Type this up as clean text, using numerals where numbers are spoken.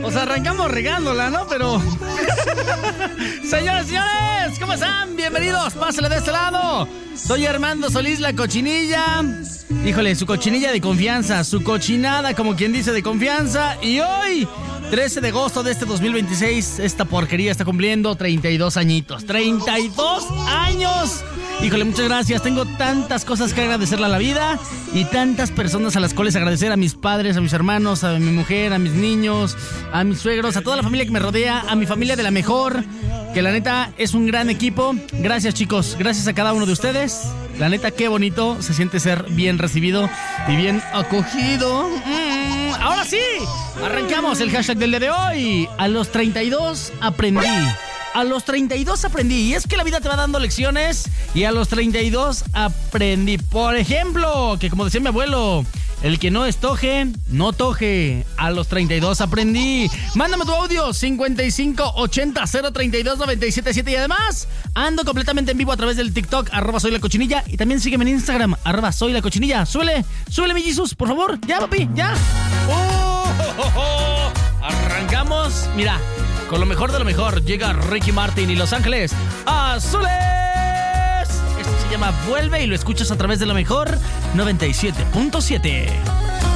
O sea, arrancamos regándola, ¿no? Pero... Señores, señores, ¿cómo están? Bienvenidos, pásale de este lado. Soy Armando Solís, la cochinilla. Híjole, su cochinilla de confianza, su cochinada, como quien dice, de confianza. Y hoy, 13 de agosto de este 2026, esta porquería está cumpliendo 32 añitos. ¡32 años! Híjole, muchas gracias. Tengo tantas cosas que agradecerle a la vida y tantas personas a las cuales agradecer: a mis padres, a mis hermanos, a mi mujer, a mis niños, a mis suegros, a toda la familia que me rodea, a mi familia de la mejor, que la neta es un gran equipo. Gracias, chicos, gracias a cada uno de ustedes. La neta, qué bonito se siente ser bien recibido y bien acogido. Ahora sí, arrancamos el hashtag del día de hoy. A los 32 aprendí. A los 32 aprendí. Y es que la vida te va dando lecciones. Y a los 32 aprendí. Por ejemplo, que como decía mi abuelo, el que no estoje, no toje. A los 32 aprendí. Mándame tu audio 5580-032-977. Y además, ando completamente en vivo a través del TikTok, @soylacochinilla. Y también sígueme en Instagram, @soylacochinilla. Súbele mi Jesus, por favor. Ya, papi, ya. Arrancamos, mira, con lo mejor de lo mejor. Llega Ricky Martin y Los Ángeles Azules. Esto se llama Vuelve y lo escuchas a través de lo mejor 97.7.